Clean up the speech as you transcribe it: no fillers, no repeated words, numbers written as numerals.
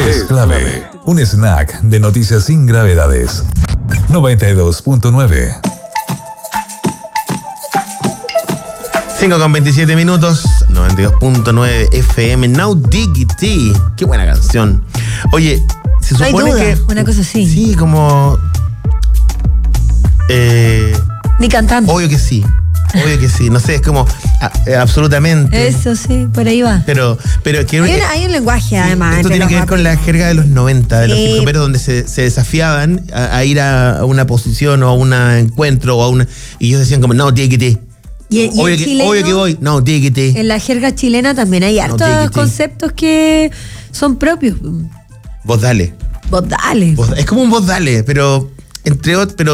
Es clave. Un snack de noticias sin gravedades. 92.9. 5:27 minutos, 92.9 FM, Now Diggity. Qué buena canción. Oye, se supone no hay duda, que... una cosa así. Sí, como... Ni cantando. Obvio que sí. No sé, es como absolutamente. Eso sí, por ahí va. Pero que Hay un lenguaje, además. esto tiene que ver con la jerga de los 90, de los hip hoperos, donde se desafiaban a ir a una posición o a un encuentro y ellos decían como, no, diggity. Obvio que voy, no, diggity. En la jerga chilena también hay hartos conceptos que son propios. Vos dale. Vos dale. Es como un vos dale, pero